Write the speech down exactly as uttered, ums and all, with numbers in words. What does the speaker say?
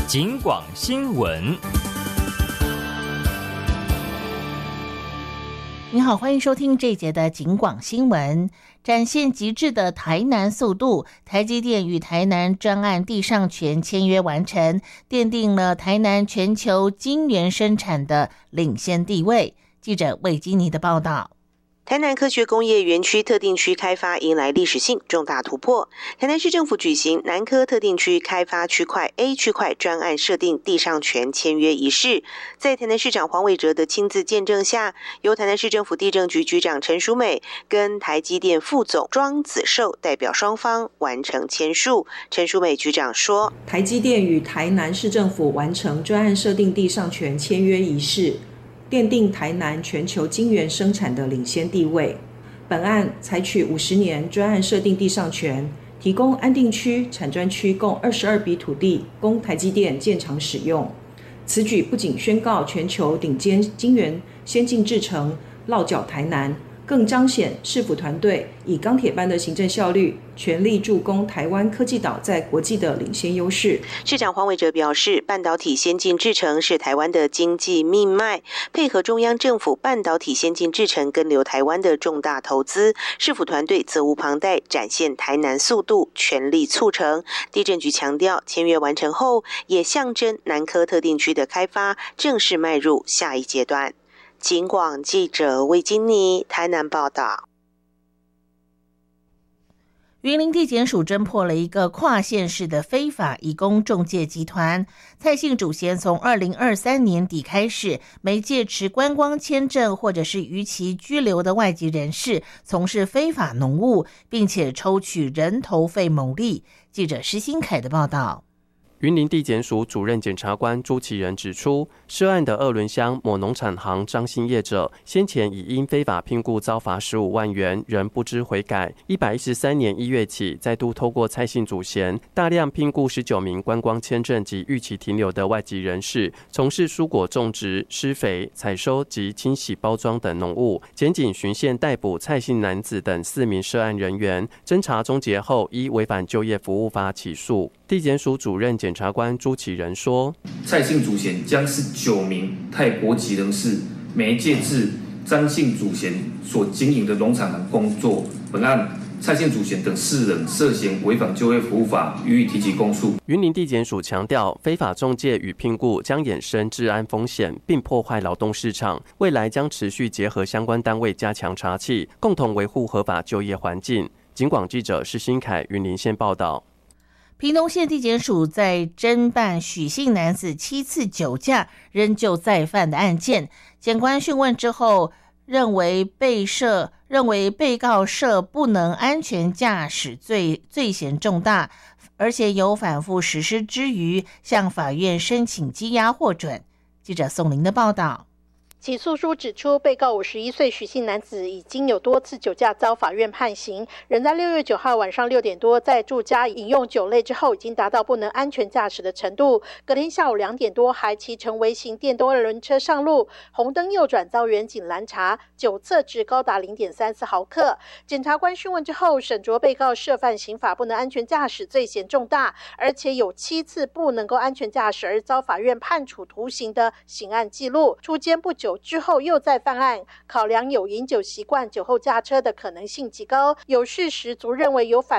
警广新闻。 你好，欢迎收听这一节的警广新闻。展现极致的台南速度，台积电与台南专案地上权签约完成，奠定了台南全球晶圆生产的领先地位。记者魏基尼的报道。 台南科学工业园区特定区开发迎来历史性重大突破。台南市政府举行南科特定区开发区块 A 区块专案设定地上权签约仪式，在台南市长黄伟哲的亲自见证下，由台南市政府地政局局长陈淑美跟台积电副总庄子寿代表双方完成签署。陈淑美局长说， 台积电与台南市政府完成专案设定地上权签约仪式，奠定台南全球晶圆生产的领先地位。本案采取五十年专案设定地上权，提供安定区、产专区共二十二笔土地供台积电建厂使用。此举不仅宣告全球顶尖晶圆先进制程落脚台南，更彰显市府团队以钢铁般的行政效率，全力助攻台湾科技岛在国际的领先优势。 市长黄伟哲表示，半导体先进制程是台湾的经济命脉，配合中央政府半导体先进制程跟留台湾的重大投资，市府团队责无旁贷，展现台南速度，全力促成。地政局强调，签约完成后，也象征南科特定区的开发正式迈入下一阶段。警广记者魏金妮台南报道。 云林地检署侦破了一个跨县市的非法移工仲介集团。蔡姓主嫌从二零二三年底开始，没届持观光签证或者是逾期居留的外籍人士从事非法农务，并且抽取人头费牟利。记者施新凯的报道。 云林地检署主任检察官朱启仁指出，涉案的二仑乡某农产行张姓业者，先前已因非法聘雇遭罚十五万元，仍不知悔改。一百一十三年一月起，再度透过蔡姓主嫌，大量聘雇十九名观光签证及逾期停留的外籍人士，从事蔬果种植、施肥、采收及清洗包装等农务。检警循线逮捕蔡姓男子等四名涉案人员，侦查终结后，依违反就业服务法起诉。地检署主任检察官朱启仁说， 蔡姓主嫌将是九名泰国籍人士媒介至张姓主嫌所经营的农场行工作。本案蔡姓主嫌等四人涉嫌违反就业服务法，予以提起公诉。 云林地检署强调，非法仲介与聘雇将衍生治安风险，并破坏劳动市场。未来将持续结合相关单位加强查缉，共同维护合法就业环境。警广记者施新凯云林县报道。 屏东县地检署在侦办许姓男子七次酒驾仍旧再犯的案件，检官讯问之后，认为被涉认为被告涉不能安全驾驶罪罪嫌重大，而且有反复实施之余，向法院申请羁押获准。记者宋玲的报道。 起诉书指出，被告五十一岁许姓男子已经有多次酒驾遭法院判刑，仍在六月九号晚上六点多在住家饮用酒类之后，已经达到不能安全驾驶的程度。隔天下午两点多，还骑乘微型电动二轮车上路，红灯右转遭员警拦查，酒测值高达 零点三四毫克。检察官讯问之后，审酌被告涉犯刑法不能安全驾驶罪嫌重大，而且有七次不能够安全驾驶而遭法院判处徒刑的刑案记录，出监不久之后又再犯案，考量有饮酒习惯、酒后驾车的可能性极高，有事实足认为有反